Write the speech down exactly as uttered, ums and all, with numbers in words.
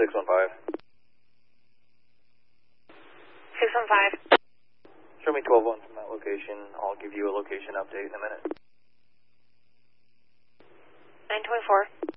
six one five. six one five. Show me twelve one from that location. I'll give you a location update in a minute. nine twenty-four.